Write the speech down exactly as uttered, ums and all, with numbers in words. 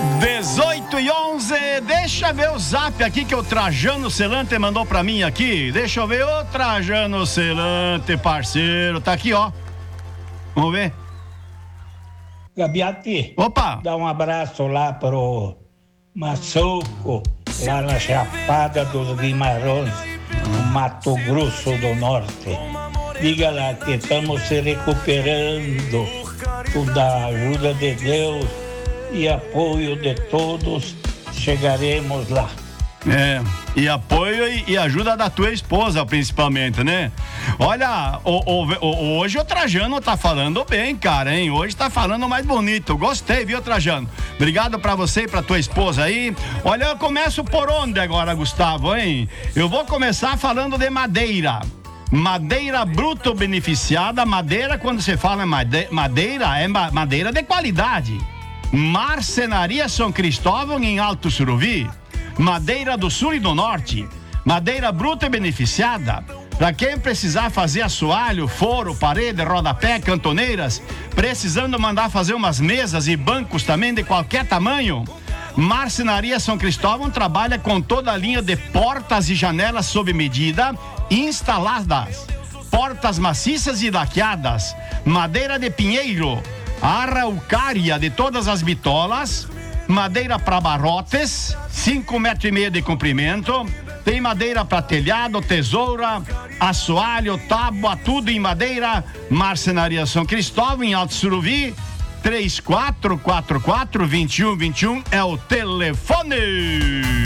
dezoito e onze, deixa eu ver o zap aqui que o Trajano Celante mandou pra mim aqui. Deixa eu ver o Trajano Celante, parceiro. Tá aqui, ó. Vamos ver. Gabiati, Opa! dá um abraço lá pro Massuco, lá na Chapada dos Guimarães, no Mato Grosso do Norte. Diga lá que estamos se recuperando, com a ajuda de Deus e apoio de todos, chegaremos lá. É, e apoio e, e ajuda da tua esposa, principalmente, né? Olha, o, o, o, hoje o Trajano tá falando bem, cara, hein? Hoje tá falando mais bonito. Gostei, viu, Trajano? Obrigado pra você e pra tua esposa aí. Olha, eu começo por onde agora, Gustavo, hein? Eu vou começar falando de madeira. Madeira bruto beneficiada. Madeira, quando você fala madeira, é madeira de qualidade. Marcenaria São Cristóvão, em Alto Suruvi. Madeira do Sul e do Norte. Madeira bruta e beneficiada. Para quem precisar fazer assoalho, foro, parede, rodapé, cantoneiras, precisando mandar fazer umas mesas e bancos também de qualquer tamanho, Marcenaria São Cristóvão trabalha com toda a linha de portas e janelas sob medida instaladas. Portas maciças e laqueadas. Madeira de pinheiro. Araucária de todas as bitolas. Madeira para barrotes, cinco metros e meio de comprimento. Tem madeira para telhado, tesoura, assoalho, tábua, tudo em madeira. Marcenaria São Cristóvão, em Alto Suruvi. três quatro quatro quatro, dois um dois um é o telefone.